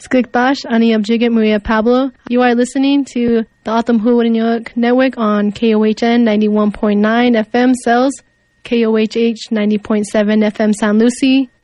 Sklikbash, Ani Abjigit Maria Pablo. You are listening to the Autumn Huwarinyoak Network on KOHN 91.9 FM Cells, KOHH 90.7 FM San Lucie,